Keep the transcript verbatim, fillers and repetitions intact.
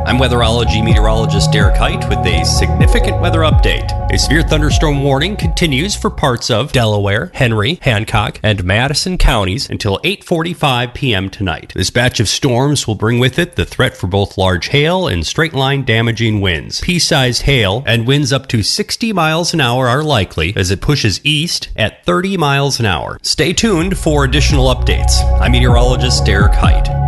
I'm weatherology meteorologist Derek Height with a significant weather update. A severe thunderstorm warning continues for parts of Delaware, Henry, Hancock, and Madison counties until eight forty-five p.m. tonight. This batch of storms will bring with it the threat for both large hail and straight-line damaging winds. Pea-sized hail and winds up to sixty miles an hour are likely as it pushes east at thirty miles an hour. Stay tuned for additional updates. I'm meteorologist Derek Height.